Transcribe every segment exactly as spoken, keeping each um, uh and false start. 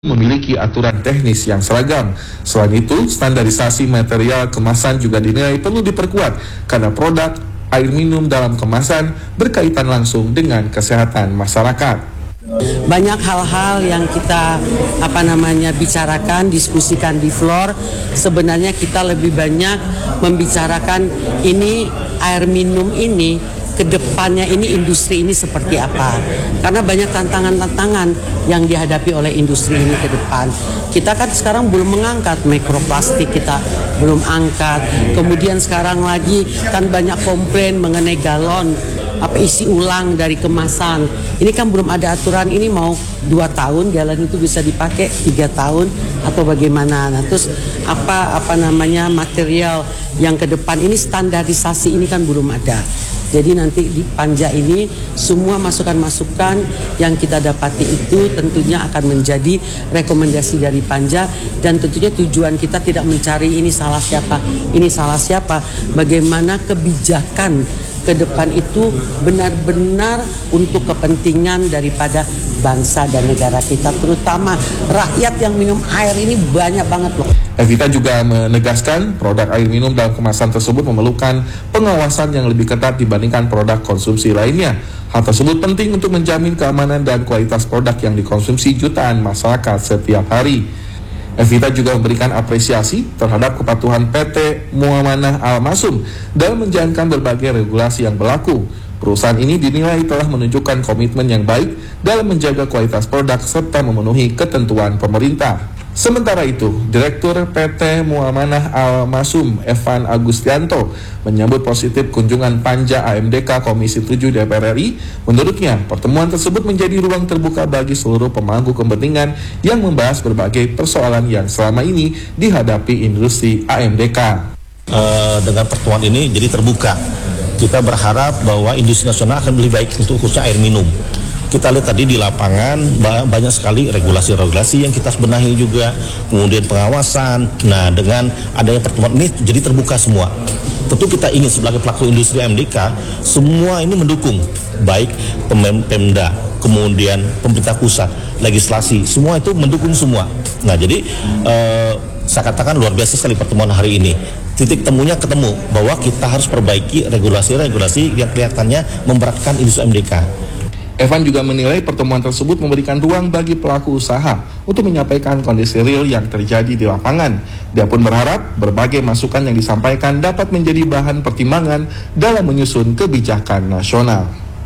memiliki aturan teknis yang seragam. Selain itu, standarisasi material kemasan juga dinilai perlu diperkuat karena produk air minum dalam kemasan berkaitan langsung dengan kesehatan masyarakat. Banyak hal-hal yang kita apa namanya bicarakan, diskusikan di floor. Sebenarnya kita lebih banyak membicarakan ini air minum ini kedepannya ini industri ini seperti apa, karena banyak tantangan-tantangan yang dihadapi oleh industri ini ke depan. Kita kan sekarang belum mengangkat mikroplastik, kita belum angkat. Kemudian sekarang lagi kan banyak komplain mengenai galon apa isi ulang dari kemasan. Ini kan belum ada aturan, ini mau dua tahun galon itu bisa dipakai tiga tahun atau bagaimana. Nah, terus apa apa namanya material yang ke depan ini standarisasi ini kan belum ada. Jadi nanti di Panja ini semua masukan-masukan yang kita dapati itu tentunya akan menjadi rekomendasi dari Panja, dan tentunya tujuan kita tidak mencari ini salah siapa, ini salah siapa. Bagaimana kebijakan ke depan itu benar-benar untuk kepentingan daripada bangsa dan negara kita, terutama rakyat yang minum air ini banyak banget loh. Evita juga menegaskan produk air minum dalam kemasan tersebut memerlukan pengawasan yang lebih ketat dibandingkan produk konsumsi lainnya. Hal tersebut penting untuk menjamin keamanan dan kualitas produk yang dikonsumsi jutaan masyarakat setiap hari. Evita juga memberikan apresiasi terhadap kepatuhan P T Muamanah Al-Masum dalam menjalankan berbagai regulasi yang berlaku. Perusahaan ini dinilai telah menunjukkan komitmen yang baik dalam menjaga kualitas produk serta memenuhi ketentuan pemerintah. Sementara itu, Direktur P T Muamanah Al-Masum Evan Agustianto menyambut positif kunjungan Panja A M D K Komisi tujuh D P R R I. Menurutnya, pertemuan tersebut menjadi ruang terbuka bagi seluruh pemangku kepentingan yang membahas berbagai persoalan yang selama ini dihadapi industri A M D K. Uh, dengan pertemuan ini jadi terbuka. Kita berharap bahwa industri nasional akan lebih baik untuk khususnya air minum. Kita lihat tadi di lapangan banyak sekali regulasi-regulasi yang kita benahi juga, kemudian pengawasan. Nah, dengan adanya pertemuan ini jadi terbuka semua. Tentu kita ingin sebagai pelaku industri A M D K semua ini mendukung, baik Pemda, kemudian pemerintah pusat, legislasi, semua itu mendukung semua. Nah, jadi eh, saya katakan luar biasa sekali pertemuan hari ini. Titik temunya ketemu bahwa kita harus perbaiki regulasi-regulasi yang kelihatannya memberatkan industri A M D K. Evan juga menilai pertemuan tersebut memberikan ruang bagi pelaku usaha untuk menyampaikan kondisi real yang terjadi di lapangan. Dia pun berharap berbagai masukan yang disampaikan dapat menjadi bahan pertimbangan dalam menyusun kebijakan nasional.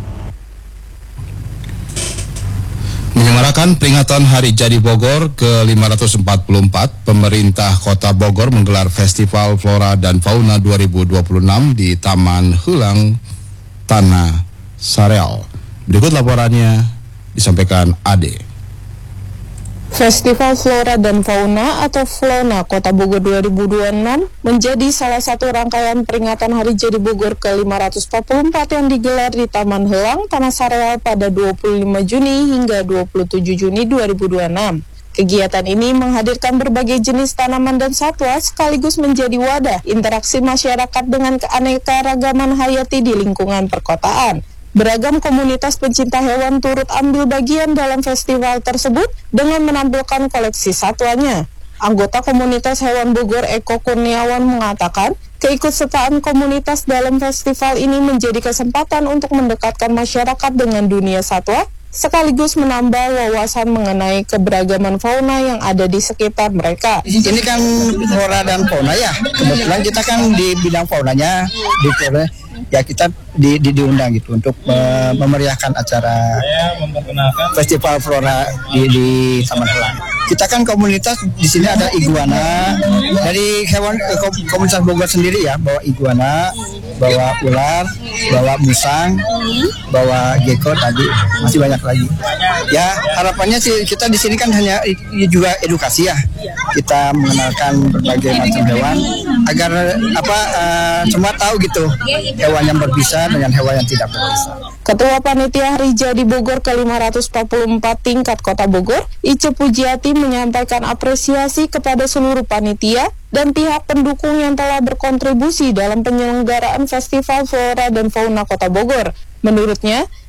Menyemarakan peringatan Hari Jadi Bogor ke lima ratus empat puluh empat, pemerintah Kota Bogor menggelar Festival Flora dan Fauna dua ribu dua puluh enam di Taman Heulang Tanah Sareal. Berikut laporannya disampaikan Ade. Festival Flora dan Fauna atau Flona Kota Bogor dua ribu dua puluh enam menjadi salah satu rangkaian peringatan Hari Jadi Bogor ke lima ratus empat puluh empat yang digelar di Taman Heulang Tanah Sareal pada dua puluh lima Juni hingga dua puluh tujuh Juni dua ribu dua puluh enam. Kegiatan ini menghadirkan berbagai jenis tanaman dan satwa sekaligus menjadi wadah interaksi masyarakat dengan keanekaragaman hayati di lingkungan perkotaan. Beragam komunitas pencinta hewan turut ambil bagian dalam festival tersebut dengan menampilkan koleksi satwanya. Anggota komunitas hewan Bogor Eko Kurniawan mengatakan, keikutsertaan komunitas dalam festival ini menjadi kesempatan untuk mendekatkan masyarakat dengan dunia satwa, sekaligus menambah wawasan mengenai keberagaman fauna yang ada di sekitar mereka. Ini kan flora dan fauna ya, kebetulan kita kan di bidang faunanya, di flora, ya kita di, di, diundang gitu untuk uh, memeriahkan acara Festival Flora di, di Taman Heulang. Kita kan komunitas di sini ada iguana, dari hewan eh, komunitas Bogor sendiri ya, bawa iguana, bawa ular, bawa musang, bawa gecko tadi, masih banyak lagi. Ya harapannya sih kita di sini kan hanya juga edukasi ya, kita mengenalkan berbagai macam hewan agar apa uh, semua tahu gitu hewan yang berbisa dengan hewan yang tidak berbisa. Ketua Panitia Hari Jadi Bogor ke lima ratus empat puluh empat tingkat Kota Bogor, Ice Pujiati menyampaikan apresiasi kepada seluruh panitia dan pihak pendukung yang telah berkontribusi dalam penyelenggaraan Festival Flora dan Fauna Kota Bogor. Menurutnya,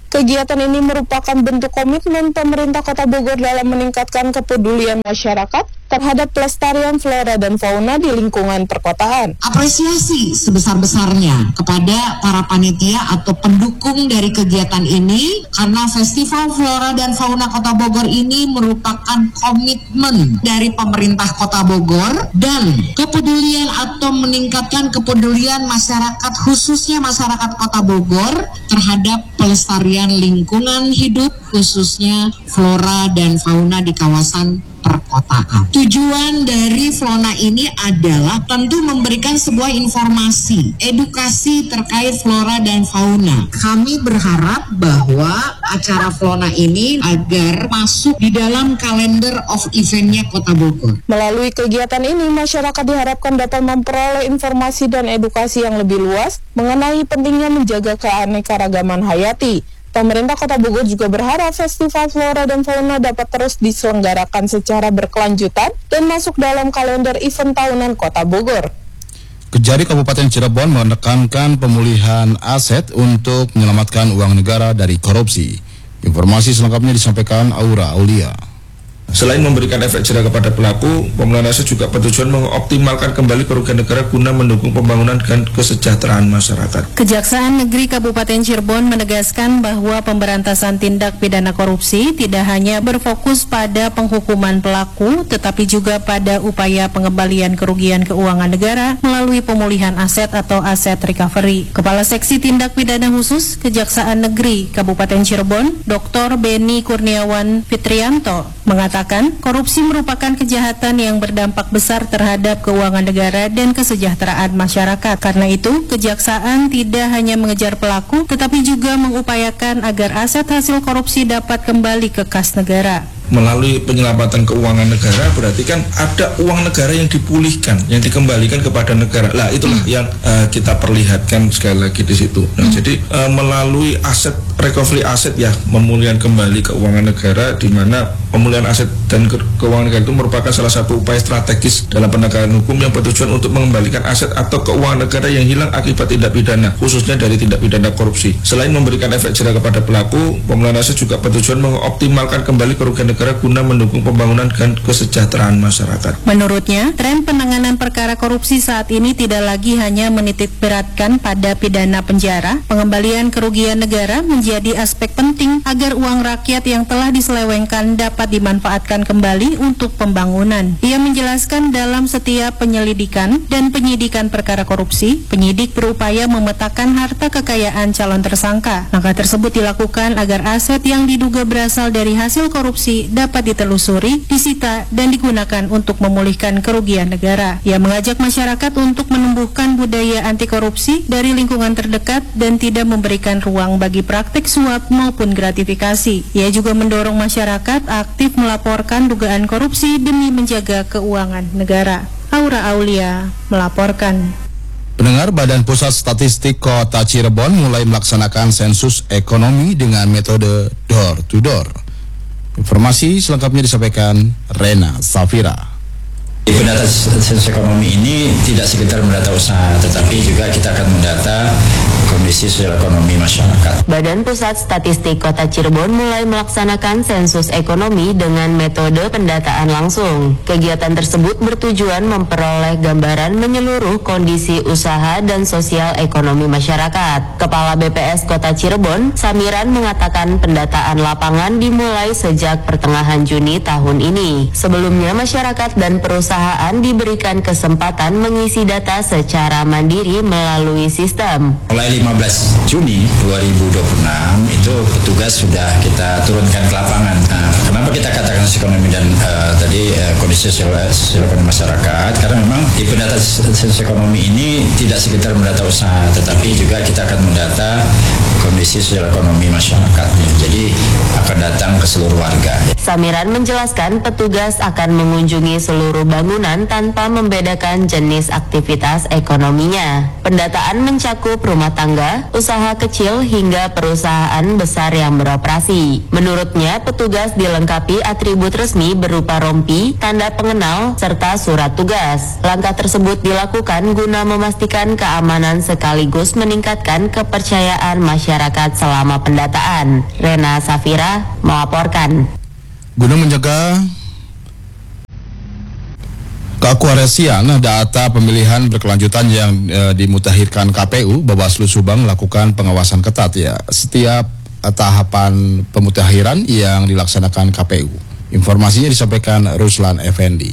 Kegiatan ini merupakan bentuk komitmen pemerintah Kota Bogor dalam meningkatkan kepedulian masyarakat terhadap pelestarian flora dan fauna di lingkungan perkotaan. Apresiasi sebesar-besarnya kepada para panitia atau pendukung dari kegiatan ini karena Festival Flora dan Fauna Kota Bogor ini merupakan komitmen dari pemerintah Kota Bogor dan kepedulian atau meningkatkan kepedulian masyarakat khususnya masyarakat Kota Bogor terhadap pelestarian lingkungan hidup khususnya flora dan fauna di kawasan perkotaan. Tujuan dari Flona ini adalah tentu memberikan sebuah informasi, edukasi terkait flora dan fauna. Kami berharap bahwa acara Flona ini agar masuk di dalam kalender of eventnya Kota Bogor. Melalui kegiatan ini, masyarakat diharapkan dapat memperoleh informasi dan edukasi yang lebih luas mengenai pentingnya menjaga keanekaragaman hayati. Pemerintah Kota Bogor juga berharap Festival Flora dan Fauna dapat terus diselenggarakan secara berkelanjutan dan masuk dalam kalender event tahunan Kota Bogor. Kejari Kabupaten Cirebon menekankan pemulihan aset untuk menyelamatkan uang negara dari korupsi. Informasi selengkapnya disampaikan Aura Aulia. Selain memberikan efek jera kepada pelaku, pemulihan aset juga bertujuan mengoptimalkan kembali kerugian negara guna mendukung pembangunan dan kesejahteraan masyarakat. Kejaksaan Negeri Kabupaten Cirebon menegaskan bahwa pemberantasan tindak pidana korupsi tidak hanya berfokus pada penghukuman pelaku, tetapi juga pada upaya pengembalian kerugian keuangan negara melalui pemulihan aset atau aset recovery. Kepala Seksi Tindak Pidana Khusus Kejaksaan Negeri Kabupaten Cirebon, Doktor Beni Kurniawan Fitrianto, mengatakan korupsi merupakan kejahatan yang berdampak besar terhadap keuangan negara dan kesejahteraan masyarakat. Karena itu, Kejaksaan tidak hanya mengejar pelaku, tetapi juga mengupayakan agar aset hasil korupsi dapat kembali ke kas negara. Melalui penyelamatan keuangan negara berarti kan ada uang negara yang dipulihkan, yang dikembalikan kepada negara. Lah itulah hmm. yang uh, kita perlihatkan sekali lagi di situ. Nah, hmm. jadi uh, melalui aset recovery aset ya, pemulihan kembali keuangan negara, di mana pemulihan aset dan ke keuangan negara itu merupakan salah satu upaya strategis dalam penegakan hukum yang bertujuan untuk mengembalikan aset atau keuangan negara yang hilang akibat tindak pidana, khususnya dari tindak pidana korupsi. Selain memberikan efek jera kepada pelaku, pemulihan aset juga bertujuan mengoptimalkan kembali kerugian negara guna mendukung pembangunan dan kesejahteraan masyarakat. Menurutnya, tren penanganan perkara korupsi saat ini tidak lagi hanya menitik beratkan pada pidana penjara. Pengembalian kerugian negara menjadi aspek penting agar uang rakyat yang telah diselewengkan dapat dimanfaatkan kembali untuk pembangunan. Ia menjelaskan dalam setiap penyelidikan dan penyidikan perkara korupsi, penyidik berupaya memetakan harta kekayaan calon tersangka. Langkah tersebut dilakukan agar aset yang diduga berasal dari hasil korupsi dapat ditelusuri, disita, dan digunakan untuk memulihkan kerugian negara. Ia mengajak masyarakat untuk menumbuhkan budaya anti korupsi dari lingkungan terdekat dan tidak memberikan ruang bagi praktik suap maupun gratifikasi. Ia juga mendorong masyarakat aktif melaporkan dugaan korupsi demi menjaga keuangan negara. Aura Aulia melaporkan. Pendengar, Badan Pusat Statistik Kota Cirebon mulai melaksanakan sensus ekonomi dengan metode door to door. Informasi selengkapnya disampaikan Rena Safira. Mendata sensus ekonomi ini tidak sekedar mendata usaha, tetapi juga kita akan mendata kondisi sosial ekonomi masyarakat. Badan Pusat Statistik Kota Cirebon mulai melaksanakan sensus ekonomi dengan metode pendataan langsung. Kegiatan tersebut bertujuan memperoleh gambaran menyeluruh kondisi usaha dan sosial ekonomi masyarakat. Kepala B P S Kota Cirebon, Samiran, mengatakan pendataan lapangan dimulai sejak pertengahan Juni tahun ini. Sebelumnya, masyarakat dan perusahaan diberikan kesempatan mengisi data secara mandiri melalui sistem. Mulai lima belas Juni dua ribu dua puluh enam itu petugas sudah kita turunkan ke lapangan. Nah, kenapa kita katakan ekonomi dan uh, tadi uh, kondisi sosial ekonomi masyarakat? Karena memang di pendata sensus ekonomi ini tidak sekedar mendata usaha, tetapi juga kita akan mendata kondisi sosial ekonomi masyarakat. Jadi akan datang ke seluruh warga. Samiran menjelaskan petugas akan mengunjungi seluruh bangunan tanpa membedakan jenis aktivitas ekonominya. Pendataan mencakup rumah tangga tangga, usaha kecil hingga perusahaan besar yang beroperasi. Menurutnya, petugas dilengkapi atribut resmi berupa rompi, tanda pengenal, serta surat tugas. Langkah tersebut dilakukan guna memastikan keamanan sekaligus meningkatkan kepercayaan masyarakat selama pendataan. Rena Safira melaporkan. Guna menjaga keakurasian data pemilihan berkelanjutan yang e, dimutakhirkan K P U, Bawaslu Subang melakukan pengawasan ketat ya setiap e, tahapan pemutakhiran yang dilaksanakan K P U. Informasinya disampaikan Ruslan Effendi.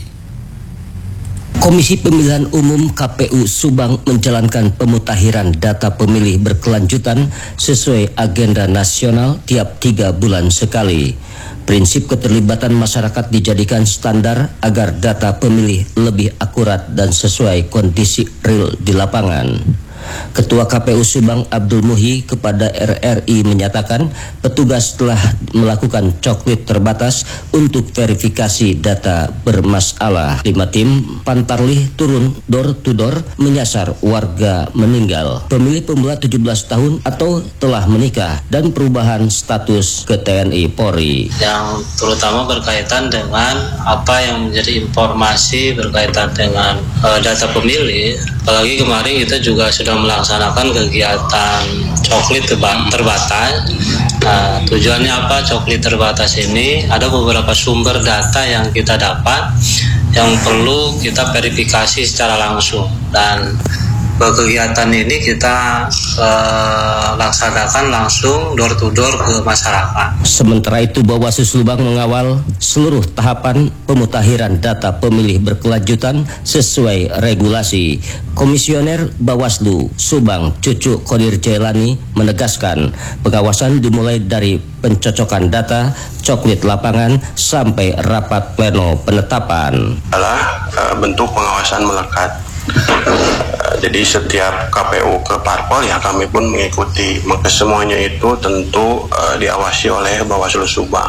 Komisi Pemilihan Umum K P U Subang menjalankan pemutakhiran data pemilih berkelanjutan sesuai agenda nasional tiap tiga bulan sekali. Prinsip keterlibatan masyarakat dijadikan standar agar data pemilih lebih akurat dan sesuai kondisi real di lapangan. Ketua K P U Subang Abdul Muhi kepada R R I menyatakan petugas telah melakukan coklit terbatas untuk verifikasi data bermasalah. Lima tim Pantarlih turun door to door menyasar warga meninggal, pemilih pemula tujuh belas tahun atau telah menikah, dan perubahan status ke T N I Polri. Yang terutama berkaitan dengan apa yang menjadi informasi berkaitan dengan uh, data pemilih. Apalagi kemarin kita juga sudah melaksanakan kegiatan coklit terbatas. Nah, tujuannya apa coklit terbatas ini? Ada beberapa sumber data yang kita dapat yang perlu kita verifikasi secara langsung, dan kegiatan ini kita eh, laksanakan langsung door to door ke masyarakat. Sementara itu, Bawaslu Subang mengawal seluruh tahapan pemutakhiran data pemilih berkelanjutan sesuai regulasi. Komisioner Bawaslu Subang Cucu Kodir Jailani menegaskan pengawasan dimulai dari pencocokan data, coklit lapangan, sampai rapat pleno penetapan. Adalah uh, bentuk pengawasan melekat. Uh, jadi setiap K P U ke parpol ya kami pun mengikuti. Maka semuanya itu tentu uh, diawasi oleh Bawaslu Subang.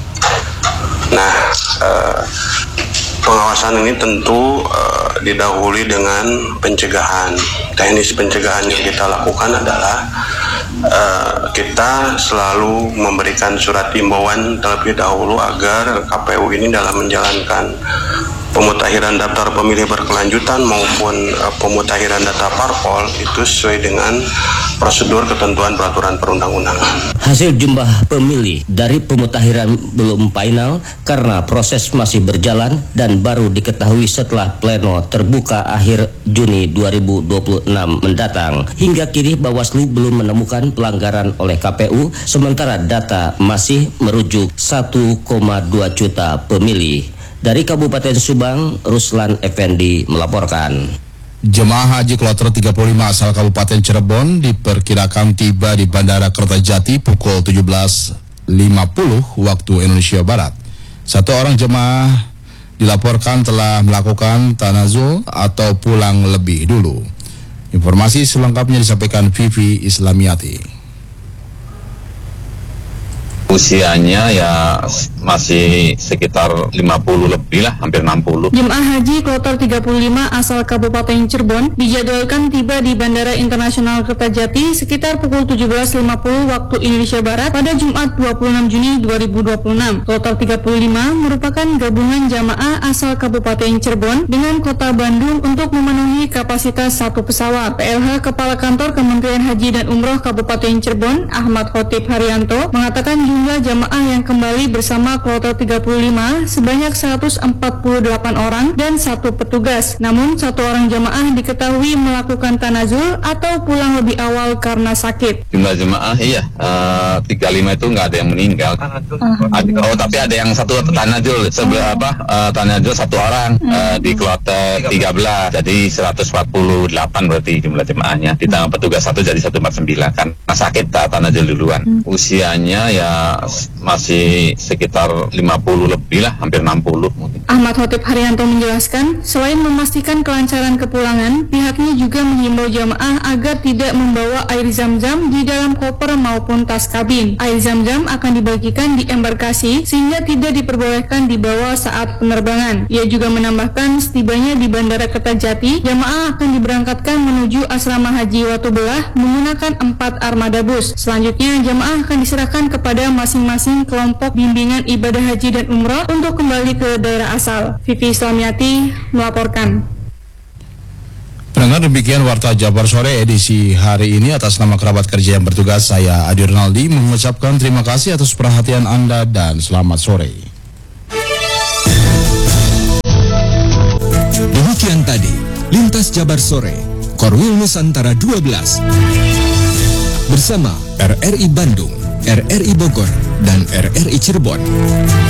Nah, uh, pengawasan ini tentu uh, didahului dengan pencegahan. Teknis pencegahan yang kita lakukan adalah uh, kita selalu memberikan surat himbauan terlebih dahulu agar K P U ini dalam menjalankan pemutakhiran daftar pemilih berkelanjutan maupun uh, pemutakhiran data parpol itu sesuai dengan prosedur ketentuan peraturan perundang-undangan. Hasil jumlah pemilih dari pemutakhiran belum final karena proses masih berjalan dan baru diketahui setelah pleno terbuka akhir Juni dua ribu dua puluh enam mendatang. Hingga kini Bawaslu belum menemukan pelanggaran oleh K P U, sementara data masih merujuk satu koma dua juta pemilih. Dari Kabupaten Subang, Ruslan Effendi melaporkan. Jemaah haji kloter tiga puluh lima asal Kabupaten Cirebon diperkirakan tiba di Bandara Kertajati pukul tujuh belas lima puluh waktu Indonesia Barat. Satu orang jemaah dilaporkan telah melakukan tanazul atau pulang lebih dulu. Informasi selengkapnya disampaikan Vivi Islamiati. Usianya ya masih sekitar lima puluh lebih lah, hampir enam puluh. Jemaah haji kloter tiga puluh lima asal Kabupaten Cirebon dijadwalkan tiba di Bandara Internasional Kertajati sekitar pukul tujuh belas lima puluh waktu Indonesia Barat pada Jumat dua puluh enam Juni dua ribu dua puluh enam. Kloter tiga puluh lima merupakan gabungan jamaah asal Kabupaten Cirebon dengan Kota Bandung untuk memenuhi kapasitas satu pesawat. P L H Kepala Kantor Kementerian Haji dan Umroh Kabupaten Cirebon, Ahmad Khotib Haryanto, mengatakan jumlah jamaah yang kembali bersama kloter tiga puluh lima sebanyak seratus empat puluh delapan orang dan satu petugas. Namun satu orang jamaah diketahui melakukan tanazul atau pulang lebih awal karena sakit. Jumlah jemaah iya uh, tiga puluh lima itu nggak ada yang meninggal. Uh, oh tapi ada yang satu tanazul sebelah apa uh, tanazul satu orang uh, di kloter tiga belas. Jadi seratus empat puluh delapan berarti jumlah jemaahnya. Ditambah petugas satu jadi seratus empat puluh sembilan karena sakit tanazul duluan. Usianya ya masih sekitar lima puluh lebih lah, hampir enam puluh mungkin. Ahmad Khotib Haryanto menjelaskan, selain memastikan kelancaran kepulangan, pihaknya juga menghimbau jamaah agar tidak membawa air zam-zam di dalam koper maupun tas kabin. Air zam-zam akan dibagikan di embarkasi sehingga tidak diperbolehkan dibawa saat penerbangan. Ia juga menambahkan, setibanya di Bandara Kertajati, jamaah akan diberangkatkan menuju asrama haji Watubelah menggunakan empat armada bus. Selanjutnya, jamaah akan diserahkan kepada masing-masing kelompok bimbingan ibadah haji dan umrah untuk kembali ke daerah asal. Vivi Islamiati melaporkan. Pendengar, demikian Warta Jabar Sore edisi hari ini. Atas nama kerabat kerja yang bertugas, saya Adi Ronaldi mengucapkan terima kasih atas perhatian Anda dan selamat sore. Demikian tadi Lintas Jabar Sore Korwil Nusantara dua belas bersama R R I Bandung, R R I Bogor, dan R R I Cirebon.